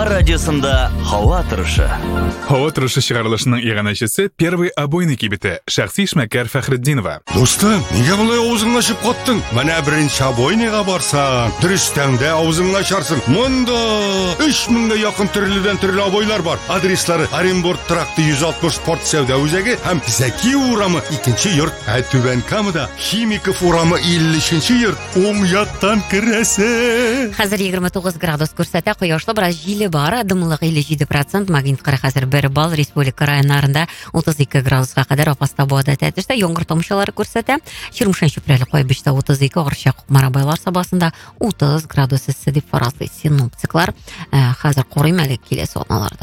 Хабар радиосында һава торышы. Һава торышы чыгарылышының иганәчесе первый обойный кибете Шәхси Ишмәкәр Фәхретдинова. Достым, нигә болай авызыңны ачып каттың? Менә беренче обойныйга барсаң, дөрестәңдә авызыңны ачарсың. Монда 3000-гә якын төрледән төрле обойлар бар. Адреслары: Оренбург тракты 160 спорт сәүдә үзәге һәм Зәки урамы 2нче йорт. Түбән Камада Химиков урамы 50нче йорт. Уң яктан керәсе. Хәзер 29 градус күрсәтә, кояшлы, бераз җиле бар, дымлык 57%, магниткара хәзер 1 балл, республика районнарында 32 градуска кадәр апаста бу адәт әтештә, яңгыр тамчылары күрсәтә. Чирмешән чүпрәле Кайбышта 32, Арчак Марабайлар сабасында 30 градус иссе дип фаразлый синоптиклар. Хәзер корыйм әле киләсе атналарда.